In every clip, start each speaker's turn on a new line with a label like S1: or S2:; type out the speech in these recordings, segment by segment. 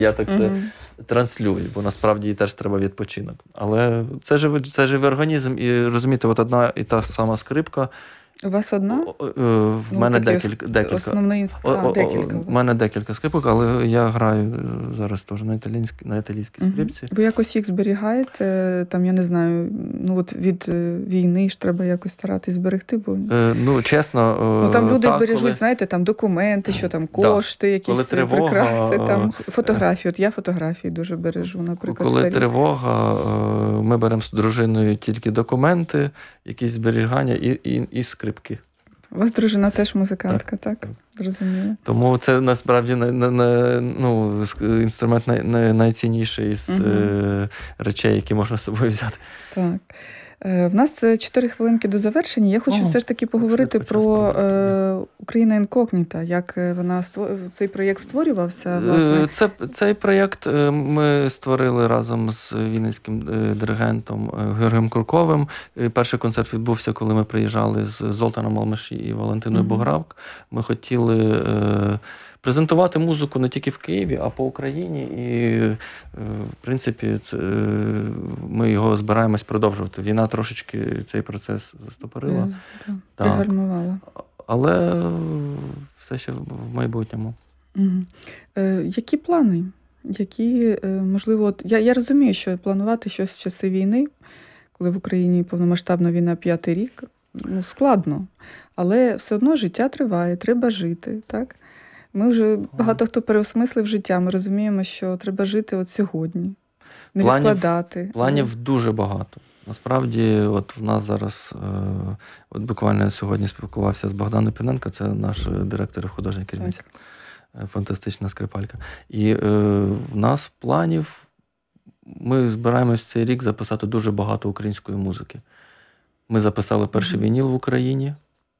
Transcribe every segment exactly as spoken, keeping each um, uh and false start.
S1: Я так це
S2: Мгм.
S1: транслюю, бо насправді їй теж треба відпочинок. Але це живий, це живий організм, і розумієте, от одна і та сама скрипка.
S2: У вас одна?
S1: О, о, е, В
S2: Ну,
S1: мене
S2: такий ос-
S1: декілька. декілька.
S2: Основний інс-
S1: О,
S2: а,
S1: о, о,
S2: декілька у
S1: В
S2: вас.
S1: мене декілька скрипок, але я граю е, зараз теж на італійській, на італійській
S2: Мгм.
S1: скрипці.
S2: Ви якось їх зберігаєте? Там, я не знаю, ну от від е, війни ж треба якось старатись зберегти, бо
S1: Е, Ну, чесно, е,
S2: ну, там люди
S1: так,
S2: збережуть,
S1: коли,
S2: знаєте, там документи, що там
S1: Да.
S2: кошти,
S1: Коли
S2: якісь
S1: тривога,
S2: прикраси, там
S1: е,
S2: фотографії. От я фотографії дуже бережу, наприклад,
S1: коли
S2: старі.
S1: тривога, е, ми беремо з дружиною тільки документи, якісь зберігання і, і, і скрипки.
S2: У вас дружина теж музикантка, так?
S1: так.
S2: Зрозуміло.
S1: Тому це насправді не, не, не, ну, ск- інструмент най, най, найцінніший з
S2: Мгм.
S1: е, речей, які можна з собою взяти.
S2: Так. Е, В нас це чотири хвилинки до завершення. Я хочу
S1: О,
S2: все ж таки поговорити
S1: швидко час
S2: про
S1: пролетів.
S2: е, Україна інкогніта, як е, вона ство- цей проєкт створювався, власне.
S1: Е, Це, цей проєкт е, ми створили разом з вінницьким е, диригентом е, Георгієм Курковим. Е, Перший концерт відбувся, коли ми приїжджали з Золтаном Алмаші і Валентиною
S2: Мгм.
S1: Богравк. Ми хотіли е, презентувати музику не тільки в Києві, а по Україні. І, е, в принципі, це, е, ми його збираємось продовжувати. Війна трошечки цей процес застопорила,
S2: Е, да,
S1: Так.
S2: пригальмувала.
S1: але все ще в майбутньому.
S2: Мгм. Е, Які плани? Які, е, можливо, от, я, я розумію, що планувати щось в часи війни, коли в Україні повномасштабна війна п'ятий рік, ну, складно. Але все одно життя триває, треба жити, так? Ми вже багато хто переосмислив життя, ми розуміємо, що треба жити от сьогодні, не
S1: Планів-
S2: відкладати.
S1: Планів дуже багато. Насправді, от в нас зараз, е, от буквально сьогодні спілкувався з Богданом Піненко, це наш директор і художня керівниця, е, фантастична скрипалька. І е, в нас планів, ми збираємось цей рік записати дуже багато української музики. Ми записали перший
S2: Мгм.
S1: вініл в Україні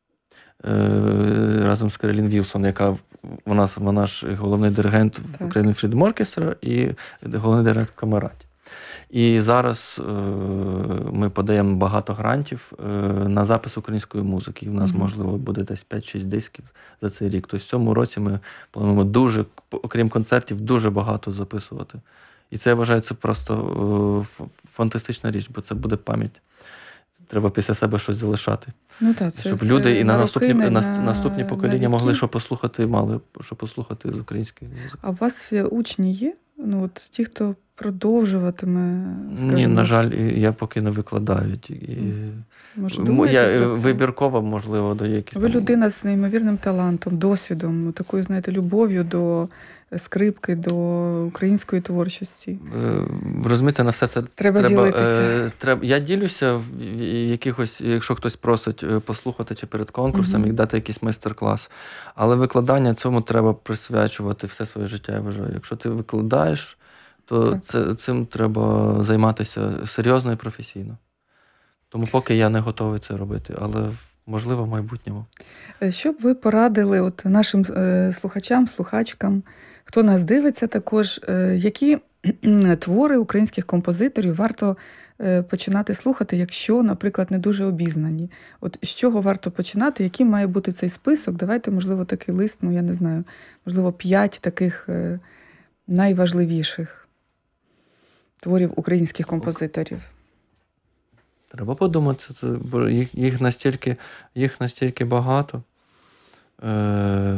S1: е, разом з Каролін Вілсон, яка у нас, вона ж головний диригент в
S2: Так.
S1: Ukrainian Freedom Orchestra і головний диригент в Камераті. І зараз е, ми подаємо багато грантів е, на запис української музики. І в нас,
S2: Мгм.
S1: можливо, буде десь п'ять-шість дисків за цей рік. Тобто в цьому році ми плануємо дуже, окрім концертів, дуже багато записувати. І це, я вважаю, це просто е, ф- фантастична річ, бо це буде пам'ять. Треба після себе щось залишати.
S2: Ну, так, це,
S1: Щоб
S2: це
S1: люди і на
S2: роки,
S1: наступні,
S2: не
S1: наст-
S2: на-
S1: наступні
S2: на
S1: покоління могли
S2: віки.
S1: що послухати, мали що послухати з української музики.
S2: А у вас є учні є? Ну, от ті, хто продовжуватиме,
S1: Ні,
S2: скажімо,
S1: на жаль, і я поки не викладаю. І...
S2: може,
S1: М,
S2: думаєте
S1: я е,
S2: про це?
S1: вибірково, можливо, до якісь
S2: Ви
S1: там-
S2: людина з неймовірним талантом, досвідом, такою, знаєте, любов'ю до скрипки, до української творчості.
S1: Е, Розумієте, на все це
S2: Треба ділитися.
S1: е, треба. Я ділюся в в якихось, якщо хтось просить е, послухати чи перед конкурсом,
S2: Мгм.
S1: і дати якийсь майстер-клас. Але викладання цьому треба присвячувати все своє життя, я вважаю. Якщо ти викладаєш, то
S2: Так.
S1: це, цим треба займатися серйозно і професійно. Тому поки я не готовий це робити, але можливо в майбутньому.
S2: Е, Що б ви порадили от нашим е, слухачам, слухачкам, хто нас дивиться також, е, які твори українських композиторів варто е, починати слухати, якщо, наприклад, не дуже обізнані? От з чого варто починати, яким має бути цей список? Давайте, можливо, такий лист, ну я не знаю, можливо, п'ять таких е, найважливіших творів українських композиторів.
S1: Треба подумати, це, бо їх, їх, настільки, їх настільки багато. Е,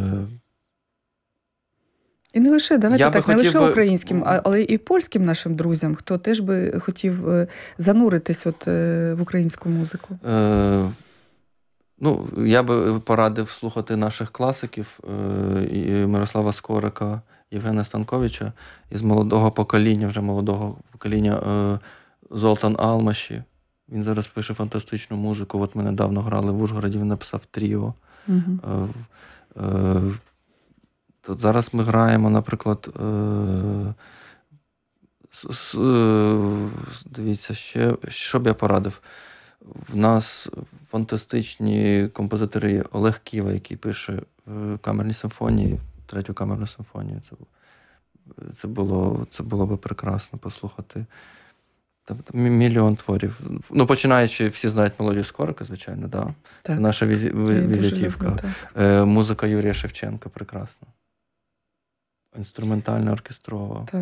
S2: І не лише, давайте
S1: Я би
S2: так, не
S1: хотів
S2: лише
S1: би-
S2: українським, а- але і польським нашим друзям, хто теж би хотів е, зануритись от, е, в українську музику.
S1: е, ну, я би порадив слухати наших класиків е, і Мирослава Скорика, Євгена Станковича, із молодого покоління, вже молодого покоління е, Золтан Алмаші. Він зараз пише фантастичну музику. От ми недавно грали в Ужгороді, він написав тріо.
S2: Угу.
S1: Е, е, Тут зараз ми граємо, наприклад, е, с- с- е, дивіться, ще, що б я порадив. В нас фантастичні композитори є. Олег Ківа, який пише е, камерні симфонії, третю камерну симфонію. Це, це, було, це було би прекрасно послухати. Там, там мі- мільйон творів. Ну, починаючи, всі знають мелодію Скорика, звичайно, да. Це
S2: Так.
S1: наша візі,
S2: Я її дуже
S1: візитівка.
S2: люблю, так.
S1: Е, музика Юрія Шевченка прекрасна. інструментальна оркестрова.
S2: Так.